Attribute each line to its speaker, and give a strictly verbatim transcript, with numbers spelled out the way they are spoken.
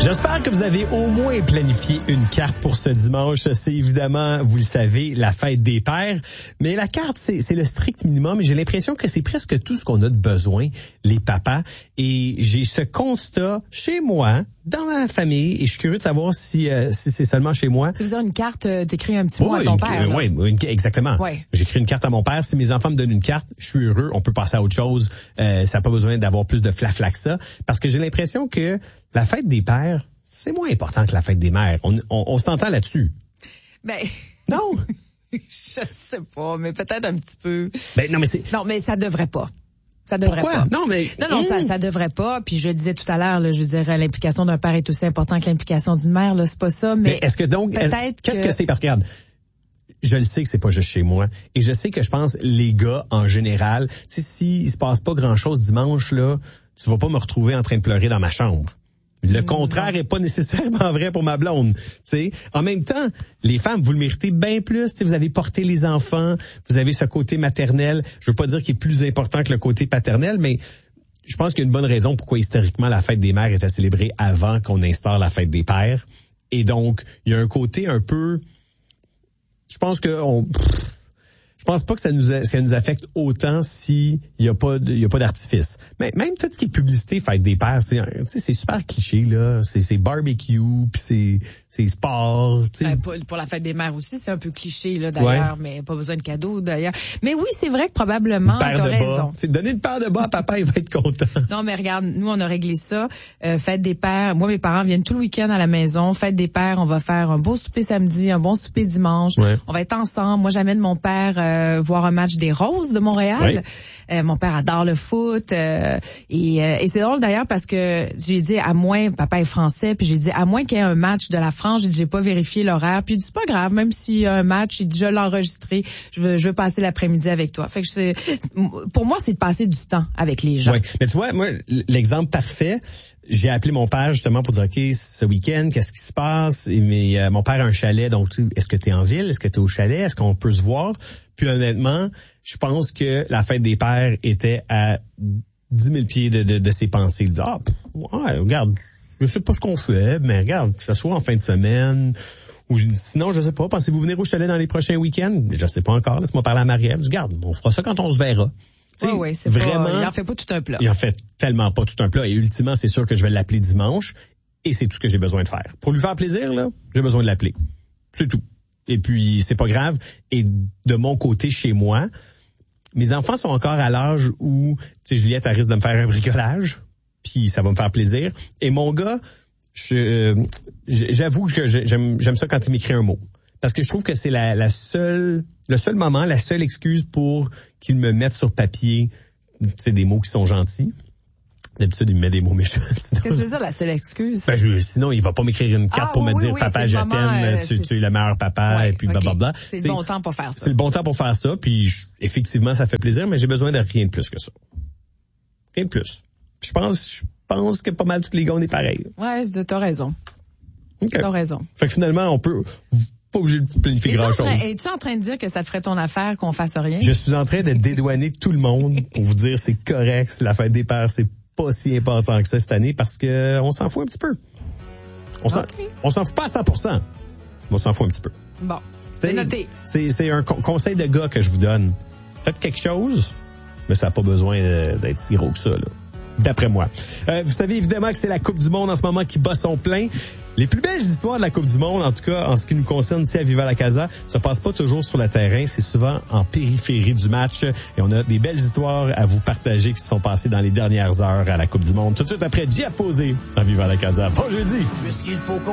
Speaker 1: J'espère que vous avez au moins planifié une carte pour ce dimanche. C'est évidemment, vous le savez, la fête des pères. Mais la carte, c'est, c'est le strict minimum. Et j'ai l'impression que c'est presque tout ce qu'on a de besoin, les papas. Et j'ai ce constat chez moi, dans ma famille. Et je suis curieux de savoir si, euh, si c'est seulement chez moi.
Speaker 2: Tu veux dire une carte, euh, t'écris un petit mot
Speaker 1: oui,
Speaker 2: à ton
Speaker 1: une,
Speaker 2: père.
Speaker 1: Oui, euh, exactement.
Speaker 2: Ouais.
Speaker 1: J'écris une carte à mon père. Si mes enfants me donnent une carte, je suis heureux. On peut passer à autre chose. Euh, ça n'a pas besoin d'avoir plus de flafla que ça. Parce que j'ai l'impression que la fête des pères, c'est moins important que la fête des mères. On, on, on s'entend là-dessus.
Speaker 2: Ben...
Speaker 1: Non.
Speaker 2: Je sais pas, mais peut-être un petit peu.
Speaker 1: Ben non, mais c'est...
Speaker 2: Non, mais ça devrait pas. Ça devrait
Speaker 1: Pourquoi?
Speaker 2: pas.
Speaker 1: Non, mais...
Speaker 2: Non, non, mmh. ça, ça devrait pas. Puis je le disais tout à l'heure, là, je veux dire, l'implication d'un père est aussi importante que l'implication d'une mère, là, c'est pas ça, mais...
Speaker 1: mais est-ce que donc...
Speaker 2: Peut-être
Speaker 1: Qu'est-ce
Speaker 2: que...
Speaker 1: que c'est? Parce que, regarde, je le sais que c'est pas juste chez moi. Et je sais que je pense, les gars, en général, tu sais, s'il se passe pas grand-chose dimanche, là, tu vas pas me retrouver en train de pleurer dans ma chambre. Le contraire est pas nécessairement vrai pour ma blonde. T'sais. En même temps, les femmes, vous le méritez bien plus. T'sais, vous avez porté les enfants, vous avez ce côté maternel. Je veux pas dire qu'il est plus important que le côté paternel, mais je pense qu'il y a une bonne raison pourquoi historiquement la fête des mères était célébrée avant qu'on instaure la fête des pères. Et donc, il y a un côté un peu... Je pense que... On... Je pense pas que ça nous a, ça nous affecte autant si il y a pas de, il y a pas d'artifice. Mais même tout ce qui est publicité, fête des pères, c'est, tu sais, c'est super cliché là. C'est, c'est barbecue, puis c'est, c'est sport. Tu sais.
Speaker 2: Euh, pour, pour la fête des mères aussi, c'est un peu cliché là d'ailleurs, ouais. Mais pas besoin de cadeaux d'ailleurs. Mais oui, c'est vrai que probablement t'as raison.
Speaker 1: C'est donner une paire de bas à papa, il va être content.
Speaker 2: Non, mais regarde, nous on a réglé ça. Euh, fête des pères. Moi, mes parents viennent tout le week-end à la maison. Fête des pères, on va faire un beau souper samedi, un bon souper dimanche. Ouais. On va être ensemble. Moi, j'amène mon père. Euh, voir un match des Roses de Montréal. Oui. Euh, mon père adore le foot. Euh, et, euh, et c'est drôle d'ailleurs parce que j'ai dit à moins, papa est français, puis j'ai dit à moins qu'il y ait un match de la France, j'ai dit j'ai pas vérifié l'horaire. Puis il dit c'est pas grave, même s'il y a un match, il dit je l'ai enregistré, je veux, je veux passer l'après-midi avec toi. Fait que c'est, pour moi c'est de passer du temps avec les gens.
Speaker 1: Oui. Mais tu vois, moi l'exemple parfait. J'ai appelé mon père justement pour dire, OK, ce week-end, qu'est-ce qui se passe? Et mais, euh, mon père a un chalet, donc est-ce que tu es en ville? Est-ce que tu es au chalet? Est-ce qu'on peut se voir? Puis honnêtement, je pense que la fête des pères était à dix mille pieds de, de, de ses pensées. Il dit, ah, ouais, regarde, je sais pas ce qu'on fait, mais regarde, que ce soit en fin de semaine, ou sinon, je sais pas, pensez-vous venir au chalet dans les prochains week-ends? Je sais pas encore, laisse-moi parler à Marie-Ève. Je dis, regarde, on fera ça quand on se verra.
Speaker 2: Oui, oui, c'est
Speaker 1: vraiment,
Speaker 2: pas, il en fait pas tout un plat.
Speaker 1: Il en fait tellement pas tout un plat. Et ultimement, c'est sûr que je vais l'appeler dimanche. Et c'est tout ce que j'ai besoin de faire. Pour lui faire plaisir, là, j'ai besoin de l'appeler. C'est tout. Et puis, c'est pas grave. Et de mon côté, chez moi, mes enfants sont encore à l'âge où, tu sais, Juliette, elle risque de me faire un bricolage. Puis, ça va me faire plaisir. Et mon gars, je, euh, j'avoue que j'aime, j'aime ça quand il m'écrit un mot. Parce que je trouve que c'est la, la seule, le seul moment, la seule excuse pour qu'il me mette sur papier, c'est des mots qui sont gentils. D'habitude, il me met des mots méchants.
Speaker 2: Sinon, qu'est-ce que c'est ça, la seule excuse?
Speaker 1: Ben, je, sinon, il va pas m'écrire une carte ah, pour oui, me dire, oui, papa, je t'aime, euh, tu, tu es le meilleur papa, ouais, et puis okay. blablabla.
Speaker 2: C'est le bon temps pour faire ça.
Speaker 1: C'est le bon temps pour faire ça, puis je, effectivement, ça fait plaisir, mais j'ai besoin de rien de plus que ça. Rien de plus. Je pense, je pense que pas mal tous les gars, on est pareil.
Speaker 2: Ouais, t'as raison. Okay. T'as raison.
Speaker 1: Fait que finalement, on peut... Pas obligé de planifier grand-chose.
Speaker 2: Es-tu en train de dire que ça te ferait ton affaire qu'on fasse rien?
Speaker 1: Je suis en train de dédouaner tout le monde pour vous dire c'est correct, si la fête des pères, c'est pas si important que ça cette année parce que on s'en fout un petit peu. On s'en, okay. on s'en fout pas à cent pour cent, mais on s'en fout un petit peu.
Speaker 2: Bon, c'est noté.
Speaker 1: C'est, c'est un con- conseil de gars que je vous donne. Faites quelque chose, mais ça n'a pas besoin de, d'être si gros que ça, là. D'après moi. Euh, vous savez évidemment que c'est la Coupe du Monde en ce moment qui bat son plein. Les plus belles histoires de la Coupe du Monde, en tout cas en ce qui nous concerne ici à Viva la Casa, se passent pas toujours sur le terrain, c'est souvent en périphérie du match. Et on a des belles histoires à vous partager qui se sont passées dans les dernières heures à la Coupe du Monde. Tout de suite après Jeff Posé à Viva la Casa. Bon jeudi!